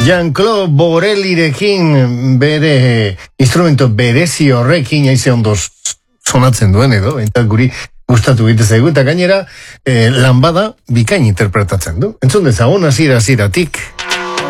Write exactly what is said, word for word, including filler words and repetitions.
Jean-Claude Borelirekin bere instrumento berezi horrekin aize ondo sonatzen duen edo, eta guri gustatu egite zaigu, eta gainera eh, lanbada bikain interpretatzen du. Entzun dezagun hasiera hasieratik.